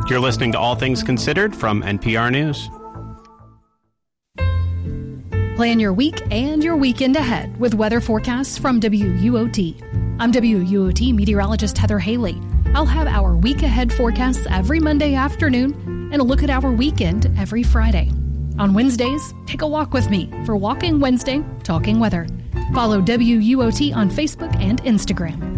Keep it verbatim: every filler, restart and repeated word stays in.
You're listening to All Things Considered from N P R News. Plan your week and your weekend ahead with weather forecasts from W U O T. I'm W U O T meteorologist Heather Haley. I'll have our week ahead forecasts every Monday afternoon and a look at our weekend every Friday. On Wednesdays, take a walk with me for Walking Wednesday, Talking Weather. Follow W U O T on Facebook and Instagram.